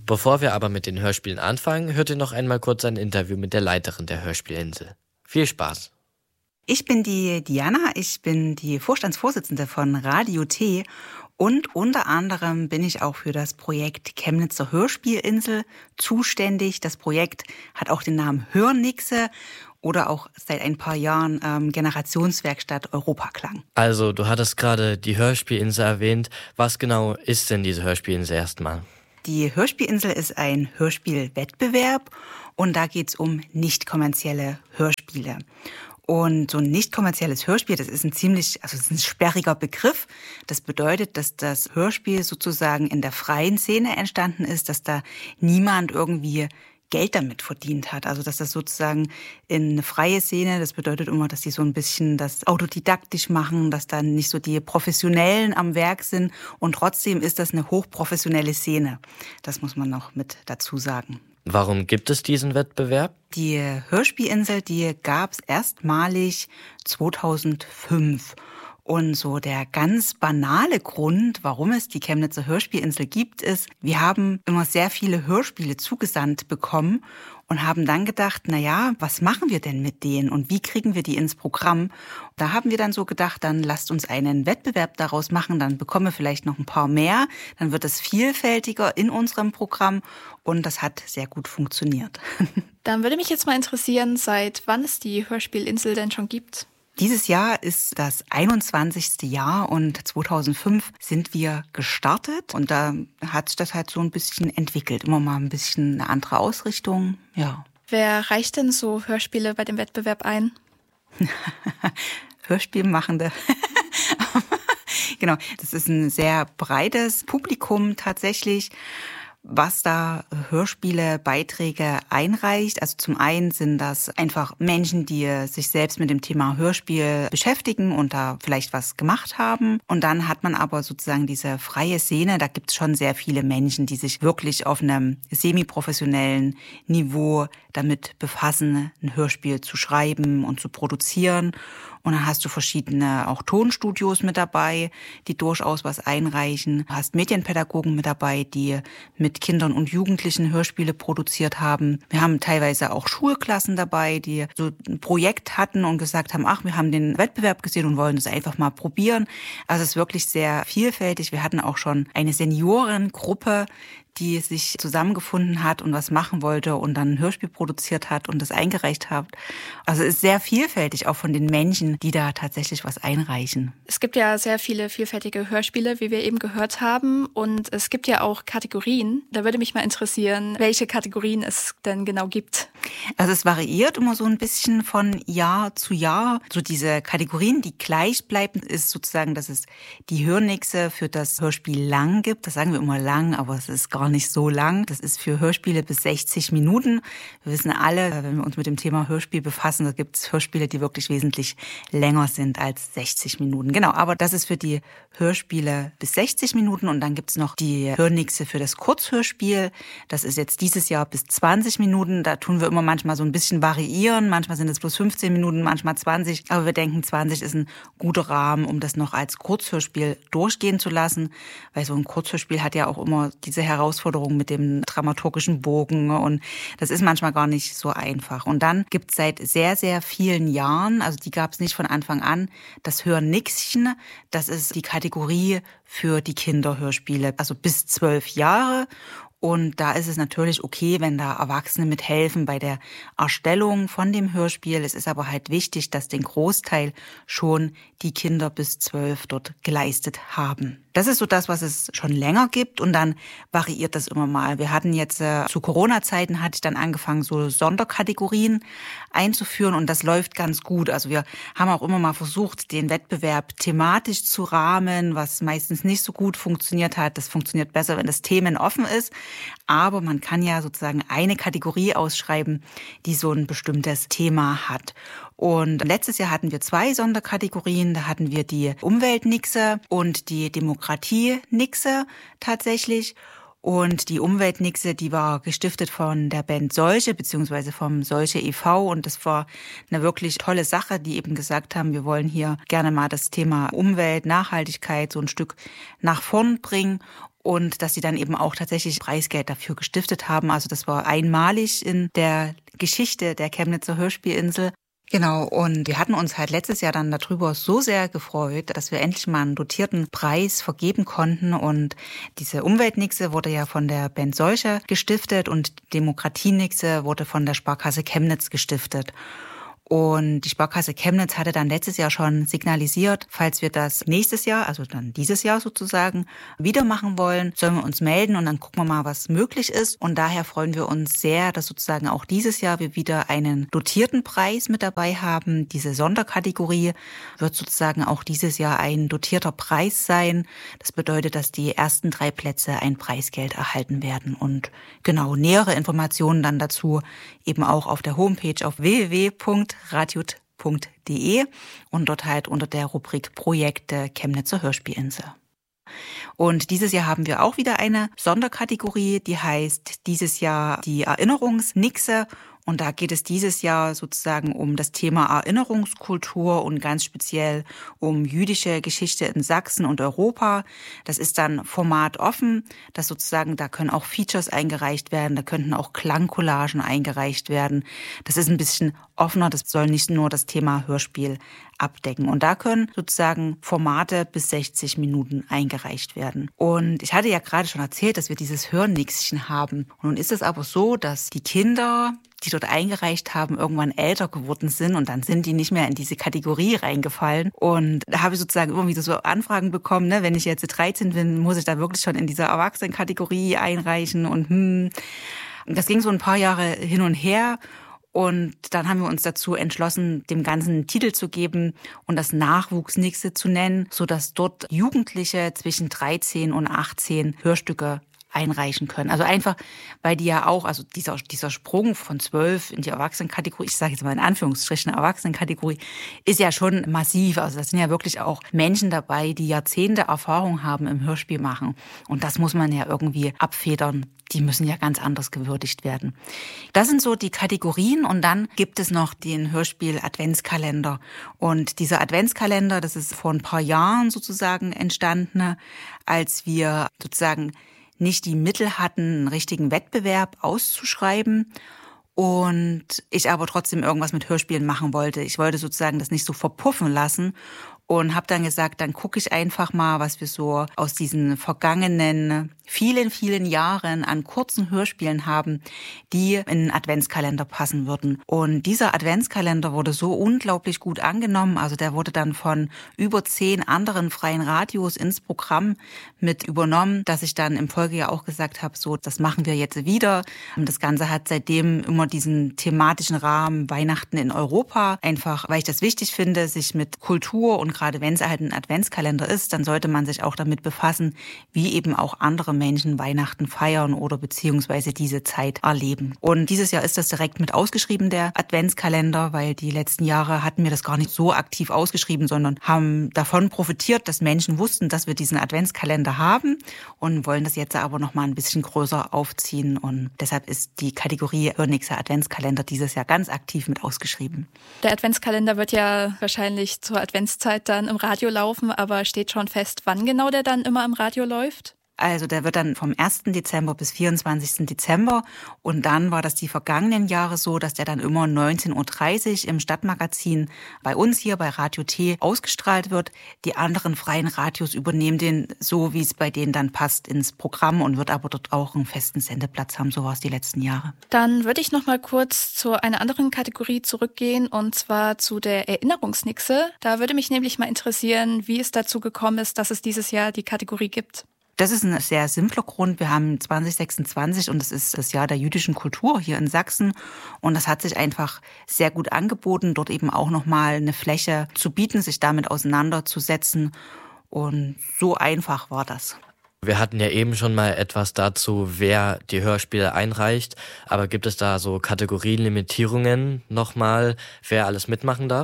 Bevor wir aber mit den Hörspielen anfangen, hört ihr noch einmal kurz ein Interview mit der Leiterin der Hörspielinsel. Viel Spaß! Ich bin die Diana, ich bin die Vorstandsvorsitzende von Radio T und unter anderem bin ich auch für das Projekt Chemnitzer Hörspielinsel zuständig. Das Projekt hat auch den Namen Hörnixe oder auch seit ein paar Jahren Generationswerkstatt Europaklang. Also, du hattest gerade die Hörspielinsel erwähnt. Was genau ist denn diese Hörspielinsel erstmal? Die Hörspielinsel ist ein Hörspielwettbewerb und da geht es um nicht kommerzielle Hörspiele. Und so ein nicht kommerzielles Hörspiel, das ist ein sperriger Begriff. Das bedeutet, dass das Hörspiel sozusagen in der freien Szene entstanden ist, dass da niemand irgendwie Geld damit verdient hat. Also dass das sozusagen in eine freie Szene, das bedeutet immer, dass die so ein bisschen das autodidaktisch machen, dass dann nicht so die Professionellen am Werk sind und trotzdem ist das eine hochprofessionelle Szene. Das muss man noch mit dazu sagen. Warum gibt es diesen Wettbewerb? Die Hörspielinsel, die gab es erstmalig 2005. Und so der ganz banale Grund, warum es die Chemnitzer Hörspielinsel gibt, ist, wir haben immer sehr viele Hörspiele zugesandt bekommen und haben dann gedacht, was machen wir denn mit denen und wie kriegen wir die ins Programm? Da haben wir dann so gedacht, dann lasst uns einen Wettbewerb daraus machen, dann bekommen wir vielleicht noch ein paar mehr, dann wird es vielfältiger in unserem Programm und das hat sehr gut funktioniert. Dann würde mich jetzt mal interessieren, seit wann es die Hörspielinsel denn schon gibt? Dieses Jahr ist das 21. Jahr und 2005 sind wir gestartet und da hat sich das halt so ein bisschen entwickelt. Immer mal ein bisschen eine andere Ausrichtung, ja. Wer reicht denn so Hörspiele bei dem Wettbewerb ein? Hörspielmachende. Genau, das ist ein sehr breites Publikum tatsächlich, was da Hörspiele-Beiträge einreicht. Also zum einen sind das einfach Menschen, die sich selbst mit dem Thema Hörspiel beschäftigen und da vielleicht was gemacht haben. Und dann hat man aber sozusagen diese freie Szene. Da gibt es schon sehr viele Menschen, die sich wirklich auf einem semi-professionellen Niveau damit befassen, ein Hörspiel zu schreiben und zu produzieren. Und dann hast du verschiedene auch Tonstudios mit dabei, die durchaus was einreichen. Du hast Medienpädagogen mit dabei, die mit Kindern und Jugendlichen Hörspiele produziert haben. Wir haben teilweise auch Schulklassen dabei, die so ein Projekt hatten und gesagt haben, wir haben den Wettbewerb gesehen und wollen das einfach mal probieren. Also es ist wirklich sehr vielfältig. Wir hatten auch schon eine Seniorengruppe, die sich zusammengefunden hat und was machen wollte und dann ein Hörspiel produziert hat und das eingereicht hat. Also es ist sehr vielfältig, auch von den Menschen, die da tatsächlich was einreichen. Es gibt ja sehr viele vielfältige Hörspiele, wie wir eben gehört haben. Und es gibt ja auch Kategorien. Da würde mich mal interessieren, welche Kategorien es denn genau gibt. Also es variiert immer so ein bisschen von Jahr zu Jahr. So diese Kategorien, die gleich bleiben, ist sozusagen, dass es die Hörnixe für das Hörspiel lang gibt. Das sagen wir immer lang, aber es ist gar nicht so lang. Das ist für Hörspiele bis 60 Minuten. Wir wissen alle, wenn wir uns mit dem Thema Hörspiel befassen, da gibt es Hörspiele, die wirklich wesentlich länger sind als 60 Minuten. Genau, aber das ist für die Hörspiele bis 60 Minuten und dann gibt es noch die Hörnixe für das Kurzhörspiel. Das ist jetzt dieses Jahr bis 20 Minuten. Da tun wir immer manchmal so ein bisschen variieren. Manchmal sind es bloß 15 Minuten, manchmal 20. Aber wir denken, 20 ist ein guter Rahmen, um das noch als Kurzhörspiel durchgehen zu lassen. Weil so ein Kurzhörspiel hat ja auch immer diese Herausforderung mit dem dramaturgischen Bogen und das ist manchmal gar nicht so einfach. Und dann gibt es seit sehr, sehr vielen Jahren, also die gab es nicht von Anfang an, das Hörnixchen. Das ist die Kategorie für die Kinderhörspiele, also bis 12 Jahre. Und da ist es natürlich okay, wenn da Erwachsene mithelfen bei der Erstellung von dem Hörspiel. Es ist aber halt wichtig, dass den Großteil schon die Kinder bis 12 dort geleistet haben. Das ist so das, was es schon länger gibt und dann variiert das immer mal. Wir hatten jetzt zu Corona-Zeiten hatte ich dann angefangen, so Sonderkategorien einzuführen und das läuft ganz gut. Also wir haben auch immer mal versucht, den Wettbewerb thematisch zu rahmen, was meistens nicht so gut funktioniert hat. Das funktioniert besser, wenn das themenoffen ist. Aber man kann ja sozusagen eine Kategorie ausschreiben, die so ein bestimmtes Thema hat. Und letztes Jahr hatten wir 2 Sonderkategorien. Da hatten wir die Umweltnixe und die Demokratie-Nixe tatsächlich. Und die Umweltnixe, die war gestiftet von der Band Solche, beziehungsweise vom Solche e.V. Und das war eine wirklich tolle Sache, die eben gesagt haben, wir wollen hier gerne mal das Thema Umwelt, Nachhaltigkeit so ein Stück nach vorn bringen. und dass sie dann eben auch tatsächlich Preisgeld dafür gestiftet haben. Also das war einmalig in der Geschichte der Chemnitzer Hörspielinsel. Genau, und wir hatten uns halt letztes Jahr dann darüber so sehr gefreut, dass wir endlich mal einen dotierten Preis vergeben konnten. Und diese Umweltnixe wurde ja von der Band Solche gestiftet und Demokratienixe wurde von der Sparkasse Chemnitz gestiftet. Und die Sparkasse Chemnitz hatte dann letztes Jahr schon signalisiert, falls wir das nächstes Jahr, also dann dieses Jahr sozusagen, wieder machen wollen, sollen wir uns melden und dann gucken wir mal, was möglich ist. Und daher freuen wir uns sehr, dass sozusagen auch dieses Jahr wir wieder einen dotierten Preis mit dabei haben. Diese Sonderkategorie wird sozusagen auch dieses Jahr ein dotierter Preis sein. Das bedeutet, dass die ersten 3 Plätze ein Preisgeld erhalten werden. Und genau, nähere Informationen dann dazu eben auch auf der Homepage auf www.radiot.de und dort halt unter der Rubrik Projekte Chemnitzer Hörspielinsel. Und dieses Jahr haben wir auch wieder eine Sonderkategorie, die heißt dieses Jahr die Erinnerungsnixe. Und da geht es dieses Jahr sozusagen um das Thema Erinnerungskultur und ganz speziell um jüdische Geschichte in Sachsen und Europa. Das ist dann formatoffen, das sozusagen, da können auch Features eingereicht werden, da könnten auch Klangcollagen eingereicht werden. Das ist ein bisschen offener, das soll nicht nur das Thema Hörspiel abdecken. Und da können sozusagen Formate bis 60 Minuten eingereicht werden. Und ich hatte ja gerade schon erzählt, dass wir dieses Hörnixchen haben. Und nun ist es aber so, dass die Kinder, die dort eingereicht haben, irgendwann älter geworden sind und dann sind die nicht mehr in diese Kategorie reingefallen. Und da habe ich sozusagen immer wieder so Anfragen bekommen, ne, wenn ich jetzt 13 bin, muss ich da wirklich schon in dieser Erwachsenenkategorie einreichen und das ging so ein paar Jahre hin und her. Und dann haben wir uns dazu entschlossen, dem Ganzen einen Titel zu geben und das Nachwuchsnixe zu nennen, sodass dort Jugendliche zwischen 13 und 18 Hörstücke einreichen können. Also einfach, weil die ja auch, also dieser Sprung von 12 in die Erwachsenenkategorie, ich sage jetzt mal in Anführungsstrichen Erwachsenenkategorie, ist ja schon massiv. Also das sind ja wirklich auch Menschen dabei, die Jahrzehnte Erfahrung haben im Hörspiel machen. Und das muss man ja irgendwie abfedern. Die müssen ja ganz anders gewürdigt werden. Das sind so die Kategorien und dann gibt es noch den Hörspiel-Adventskalender. Und dieser Adventskalender, das ist vor ein paar Jahren sozusagen entstanden, als wir sozusagen nicht die Mittel hatten, einen richtigen Wettbewerb auszuschreiben und ich aber trotzdem irgendwas mit Hörspielen machen wollte. Ich wollte sozusagen das nicht so verpuffen lassen und habe dann gesagt, dann gucke ich einfach mal, was wir so aus diesen vergangenen vielen, vielen Jahren an kurzen Hörspielen haben, die in einen Adventskalender passen würden. Und dieser Adventskalender wurde so unglaublich gut angenommen. Also der wurde dann von über 10 anderen freien Radios ins Programm mit übernommen, dass ich dann im Folgejahr auch gesagt habe, so, das machen wir jetzt wieder. Das Ganze hat seitdem immer diesen thematischen Rahmen Weihnachten in Europa. Einfach, weil ich das wichtig finde, sich mit Kultur und gerade wenn es halt ein Adventskalender ist, dann sollte man sich auch damit befassen, wie eben auch andere Menschen Weihnachten feiern oder beziehungsweise diese Zeit erleben. Und dieses Jahr ist das direkt mit ausgeschrieben, der Adventskalender, weil die letzten Jahre hatten wir das gar nicht so aktiv ausgeschrieben, sondern haben davon profitiert, dass Menschen wussten, dass wir diesen Adventskalender haben und wollen das jetzt aber noch mal ein bisschen größer aufziehen. Und deshalb ist die Kategorie Hörnixe Adventskalender dieses Jahr ganz aktiv mit ausgeschrieben. Der Adventskalender wird ja wahrscheinlich zur Adventszeit dann im Radio laufen, aber steht schon fest, wann genau der dann immer im Radio läuft? Also der wird dann vom 1. Dezember bis 24. Dezember und dann war das die vergangenen Jahre so, dass der dann immer 19.30 Uhr im Stadtmagazin bei uns hier bei Radio T ausgestrahlt wird. Die anderen freien Radios übernehmen den so, wie es bei denen dann passt, ins Programm und wird aber dort auch einen festen Sendeplatz haben. So war es die letzten Jahre. Dann würde ich noch mal kurz zu einer anderen Kategorie zurückgehen und zwar zu der Erinnerungsnixe. Da würde mich nämlich mal interessieren, wie es dazu gekommen ist, dass es dieses Jahr die Kategorie gibt. Das ist ein sehr simpler Grund. Wir haben 2026 und es ist das Jahr der jüdischen Kultur hier in Sachsen. Und das hat sich einfach sehr gut angeboten, dort eben auch nochmal eine Fläche zu bieten, sich damit auseinanderzusetzen. Und so einfach war das. Wir hatten ja eben schon mal etwas dazu, wer die Hörspiele einreicht. Aber gibt es da so Kategorienlimitierungen nochmal, wer alles mitmachen darf?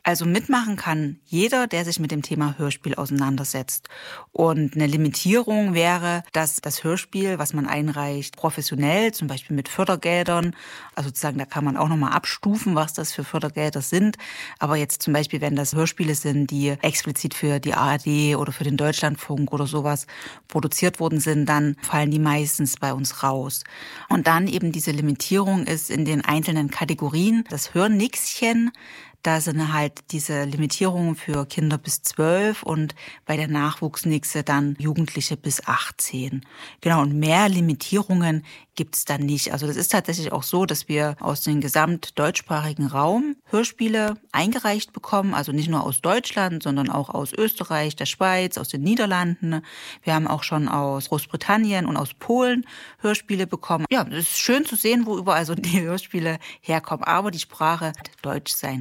Also mitmachen kann jeder, der sich mit dem Thema Hörspiel auseinandersetzt. Und eine Limitierung wäre, dass das Hörspiel, was man einreicht, professionell, zum Beispiel mit Fördergeldern, also sozusagen, da kann man auch nochmal abstufen, was das für Fördergelder sind. Aber jetzt zum Beispiel, wenn das Hörspiele sind, die explizit für die ARD oder für den Deutschlandfunk oder sowas produziert worden sind, dann fallen die meistens bei uns raus. Und dann eben diese Limitierung ist in den einzelnen Kategorien. Das Hörnixchen, da sind halt diese Limitierungen für Kinder bis 12 und bei der Nachwuchsnixe dann Jugendliche bis 18. Genau, und mehr Limitierungen gibt's dann nicht. Also das ist tatsächlich auch so, dass wir aus dem gesamtdeutschsprachigen Raum Hörspiele eingereicht bekommen, also nicht nur aus Deutschland, sondern auch aus Österreich, der Schweiz, aus den Niederlanden. Wir haben auch schon aus Großbritannien und aus Polen Hörspiele bekommen. Ja, es ist schön zu sehen, wo überall so die Hörspiele herkommen, aber die Sprache wird Deutsch sein.